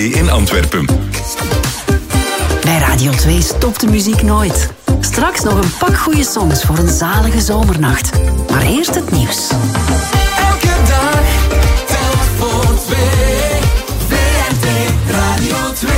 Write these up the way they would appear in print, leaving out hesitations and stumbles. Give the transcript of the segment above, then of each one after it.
in Antwerpen. Bij Radio 2 stopt de muziek nooit. Straks nog een pak goede songs voor een zalige zomernacht. Maar eerst het nieuws. Elke dag telt voor twee. VRT Radio 2.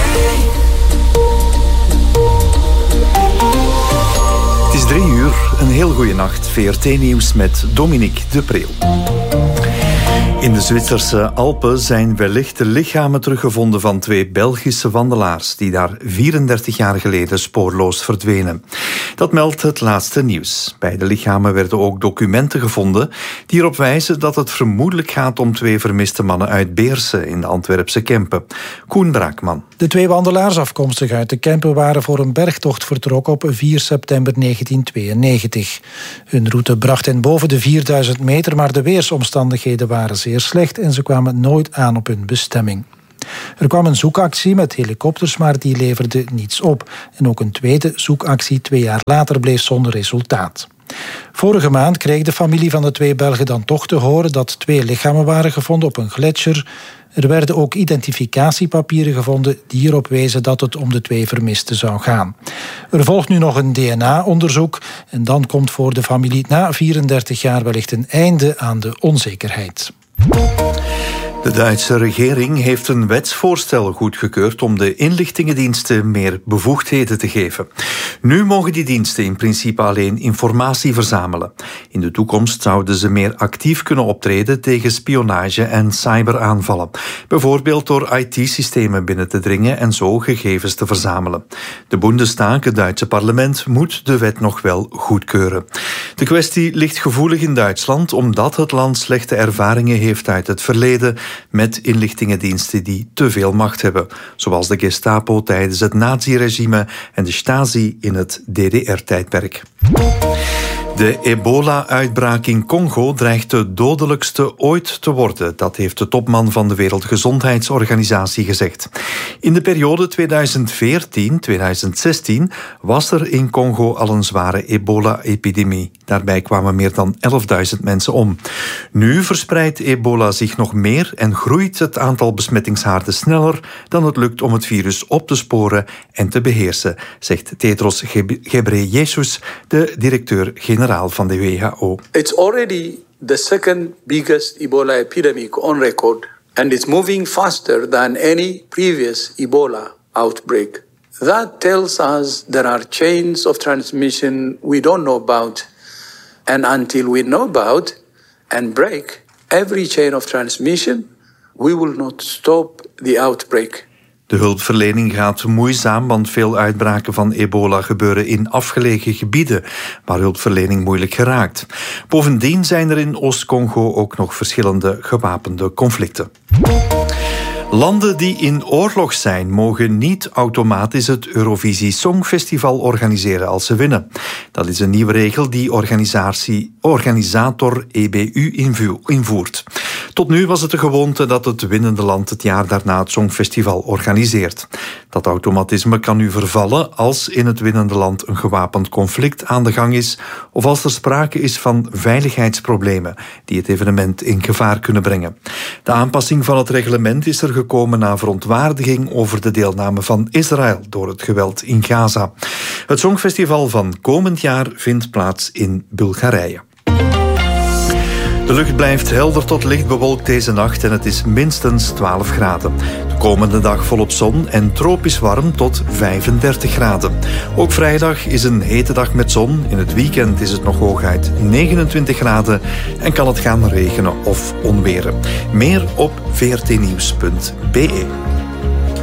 Het is 3:00, een heel goede nacht. VRT-nieuws met Dominique de Preel. In de Zwitserse Alpen zijn wellicht de lichamen teruggevonden van 2 Belgische wandelaars die daar 34 jaar geleden spoorloos verdwenen. Dat meldt het laatste nieuws. Bij de lichamen werden ook documenten gevonden die erop wijzen dat het vermoedelijk gaat om 2 vermiste mannen uit Beersen in de Antwerpse Kempen. Koen Braakman. De 2 wandelaars afkomstig uit de Kempen waren voor een bergtocht vertrokken op 4 september 1992. Hun route bracht hen boven de 4000 meter, maar de weersomstandigheden waren zeer slecht en ze kwamen nooit aan op hun bestemming. Er kwam een zoekactie met helikopters, maar die leverde niets op. En ook een tweede zoekactie 2 jaar later bleef zonder resultaat. Vorige maand kreeg de familie van de 2 Belgen dan toch te horen dat 2 lichamen waren gevonden op een gletsjer. Er werden ook identificatiepapieren gevonden die erop wezen dat het om de 2 vermisten zou gaan. Er volgt nu nog een DNA-onderzoek en dan komt voor de familie na 34 jaar wellicht een einde aan de onzekerheid. De Duitse regering heeft een wetsvoorstel goedgekeurd om de inlichtingendiensten meer bevoegdheden te geven. Nu mogen die diensten in principe alleen informatie verzamelen. In de toekomst zouden ze meer actief kunnen optreden tegen spionage en cyberaanvallen. Bijvoorbeeld door IT-systemen binnen te dringen en zo gegevens te verzamelen. De Bundestag, het Duitse parlement, moet de wet nog wel goedkeuren. De kwestie ligt gevoelig in Duitsland omdat het land slechte ervaringen heeft uit het verleden met inlichtingendiensten die te veel macht hebben, zoals de Gestapo tijdens het naziregime en de Stasi in het DDR-tijdperk. De ebola-uitbraak in Congo dreigt de dodelijkste ooit te worden. Dat heeft de topman van de Wereldgezondheidsorganisatie gezegd. In de periode 2014-2016 was er in Congo al een zware ebola-epidemie. Daarbij kwamen meer dan 11.000 mensen om. Nu verspreidt ebola zich nog meer en groeit het aantal besmettingshaarden sneller dan het lukt om het virus op te sporen en te beheersen, zegt Tedros Ghebreyesus, de directeur-generaal van de WHO. It's already the second biggest Ebola epidemic on record and it's moving faster than any previous Ebola outbreak. That tells us there are chains of transmission we don't know about. And until we know about and break every chain of transmission, we will not stop the outbreak. De hulpverlening gaat moeizaam, want veel uitbraken van ebola gebeuren in afgelegen gebieden, waar hulpverlening moeilijk geraakt. Bovendien zijn er in Oost-Congo ook nog verschillende gewapende conflicten. Landen die in oorlog zijn, mogen niet automatisch het Eurovisie Songfestival organiseren als ze winnen. Dat is een nieuwe regel die organisator EBU invoert. Tot nu was het de gewoonte dat het winnende land het jaar daarna het Songfestival organiseert. Dat automatisme kan nu vervallen als in het winnende land een gewapend conflict aan de gang is of als er sprake is van veiligheidsproblemen die het evenement in gevaar kunnen brengen. De aanpassing van het reglement is er gekomen na verontwaardiging over de deelname van Israël door het geweld in Gaza. Het Songfestival van komend jaar vindt plaats in Bulgarije. De lucht blijft helder tot licht bewolkt deze nacht en het is minstens 12 graden. De komende dag volop zon en tropisch warm tot 35 graden. Ook vrijdag is een hete dag met zon. In het weekend is het nog hooguit 29 graden en kan het gaan regenen of onweren. Meer op vrtnieuws.be.